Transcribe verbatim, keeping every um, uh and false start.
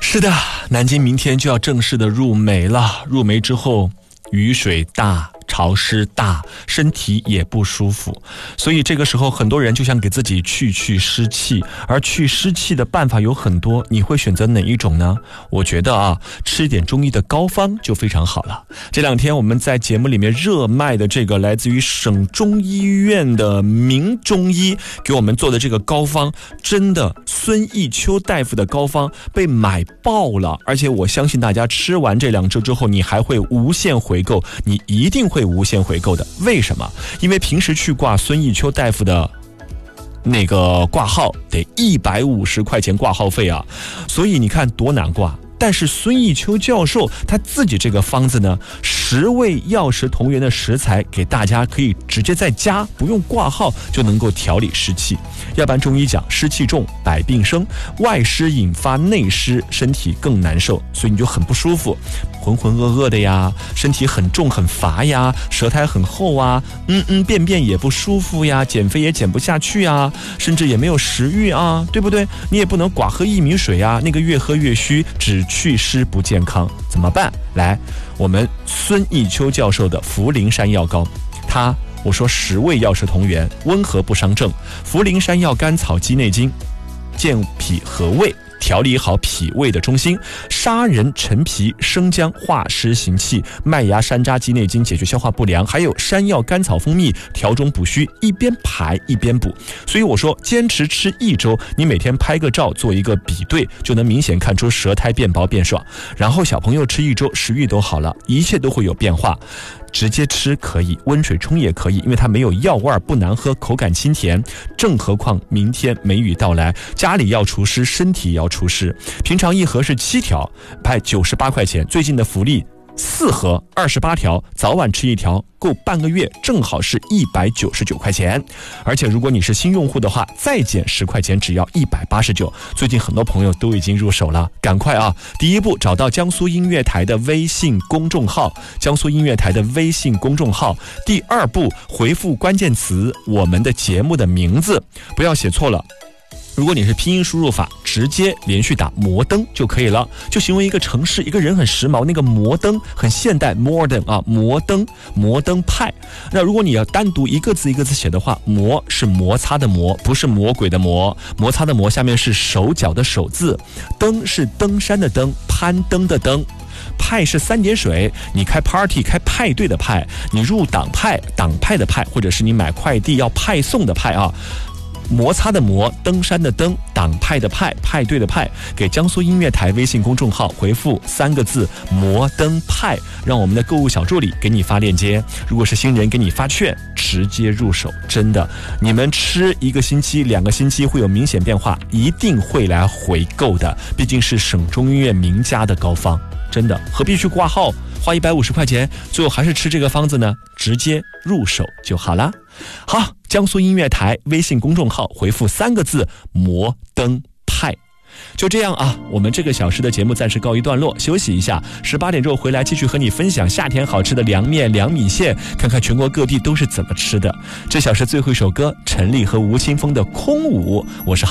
是的，南京明天就要正式的入梅了，入梅之后雨水大，潮湿大，身体也不舒服，所以这个时候很多人就想给自己去去湿气，而去湿气的办法有很多，你会选择哪一种呢？我觉得啊，吃一点中医的膏方就非常好了。这两天我们在节目里面热卖的这个来自于省中医院的名中医给我们做的这个膏方，真的孙艺秋大夫的膏方被买爆了，而且我相信大家吃完这两周之后，你还会无限回购，你一定会会无限回购的。为什么？因为平时去挂孙艺秋大夫的那个挂号得一百五十块钱挂号费啊，所以你看多难挂。但是孙艺秋教授他自己这个方子呢，十味药食同源的食材给大家可以直接在家不用挂号就能够调理湿气。要不然中医讲湿气重百病生，外湿引发内湿，身体更难受，所以你就很不舒服，浑浑噩噩的呀，身体很重很乏呀，舌苔很厚啊，嗯嗯便便也不舒服呀，减肥也减不下去啊，甚至也没有食欲啊，对不对？你也不能寡喝薏米水啊，那个越喝越虚，只祛湿不健康，怎么办？来，我们孙艺秋教授的茯苓山药膏，它我说十味药食同源，温和不伤正，茯苓山药甘草鸡内金，健脾和胃，调理好脾胃的中心，砂仁、陈皮、生姜化湿行气，麦芽山楂鸡内金解决消化不良，还有山药甘草蜂蜜调中补虚，一边排一边补。所以我说坚持吃一周，你每天拍个照做一个比对，就能明显看出舌苔变薄变爽。然后小朋友吃一周，食欲都好了，一切都会有变化。直接吃可以，温水冲也可以，因为它没有药味，不难喝，口感清甜。正何况明天梅雨到来，家里要除湿，身体也要除湿。平常一盒是七条，拍九十八块钱，最近的福利四盒二十八条，早晚吃一条，够半个月，正好是一百九十九块钱。而且如果你是新用户的话，再减十块钱，只要一百八十九。最近很多朋友都已经入手了，赶快啊！第一步，找到江苏音乐台的微信公众号，江苏音乐台的微信公众号。第二步，回复关键词我们的节目的名字，不要写错了。如果你是拼音输入法，直接连续打摩登就可以了，就形容一个城市一个人很时髦，那个摩登很现代 modern 啊，摩登摩登派。那如果你要单独一个字一个字写的话，摩是摩擦的摩，不是魔鬼的魔，摩擦的摩下面是手脚的手字，登是登山的登，攀登的登，派是三点水，你开 party 开派对的派，你入党派党派的派，或者是你买快递要派送的派啊。摩擦的摩，登山的登，党派的派，派对的派。给江苏音乐台微信公众号回复三个字摩登派，让我们的购物小助理给你发链接。如果是新人，给你发券，直接入手。真的，你们吃一个星期两个星期会有明显变化，一定会来回购的，毕竟是省中医院名家的膏方，真的何必去挂号花一百五十块钱，最后还是吃这个方子呢？直接入手就好了。好，江苏音乐台微信公众号回复三个字摩登派。就这样啊，我们这个小时的节目暂时告一段落，休息一下，十八点之后回来继续和你分享夏天好吃的凉面凉米线，看看全国各地都是怎么吃的。这小时最后一首歌，陈粒和吴青峰的空舞，我是